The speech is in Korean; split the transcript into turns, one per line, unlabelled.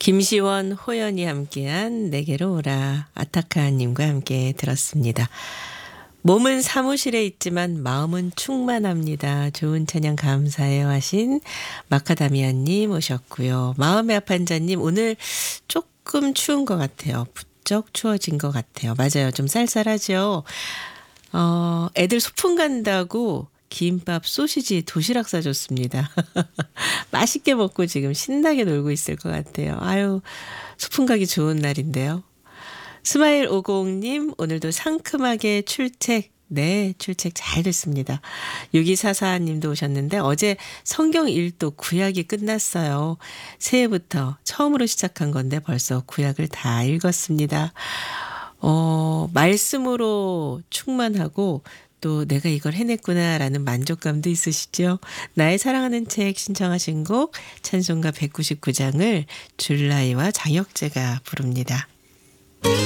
김시원, 호연이 함께한 내게로 오라 아타카님과 함께 들었습니다. 몸은 사무실에 있지만 마음은 충만합니다. 좋은 찬양 감사해요 하신 마카다미아님 오셨고요. 마음의 아판자님 오늘 조금 추운 것 같아요. 부쩍 추워진 것 같아요. 맞아요. 좀 쌀쌀하죠. 애들 소풍 간다고 김밥, 소시지, 도시락 싸줬습니다. 맛있게 먹고 지금 신나게 놀고 있을 것 같아요. 아유, 소풍 가기 좋은 날인데요. 스마일 50님, 오늘도 상큼하게 출첵. 네, 출첵 잘 됐습니다. 6244님도 오셨는데 어제 성경 읽도 구약이 끝났어요. 새해부터 처음으로 시작한 건데 벌써 구약을 다 읽었습니다. 말씀으로 충만하고 또 내가 이걸 해냈구나라는 만족감도 있으시죠? 나의 사랑하는 책 신청하신 곡 찬송가 199장을 줄라이와 장혁재가 부릅니다.